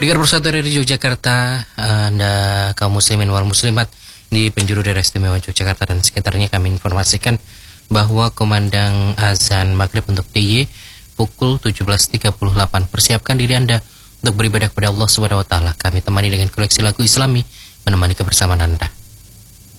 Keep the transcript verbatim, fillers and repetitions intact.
Dengar Persatu dari Yogyakarta, Anda kaum muslimin wal muslimat di penjuru daerah istimewa Yogyakarta dan sekitarnya, kami informasikan bahwa kumandang azan maghrib untuk D I Y pukul tujuh belas tiga puluh delapan. Persiapkan diri Anda untuk beribadah kepada Allah Subhanahu wa taala. Kami temani dengan koleksi lagu Islami menemani kebersamaan Anda.